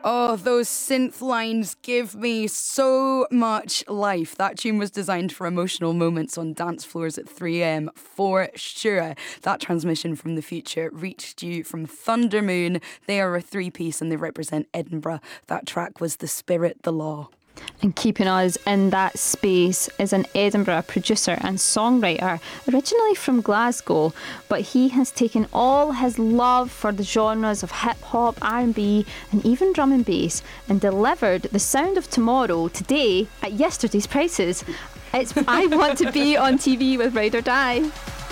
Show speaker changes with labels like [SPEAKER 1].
[SPEAKER 1] Oh, those synth lines give me so much life. That tune was designed for emotional moments on dance floors at 3 a.m. for sure. That transmission from the future reached you from Thundermoon. They are a three-piece and they represent Edinburgh. That track was The Spirit, The Law.
[SPEAKER 2] And keeping us in that space is an Edinburgh producer and songwriter, originally from Glasgow, but he has taken all his love for the genres of hip-hop, R&B and even drum and bass and delivered the sound of tomorrow today at yesterday's prices. It's I Want to Be on TV with Ride or Die.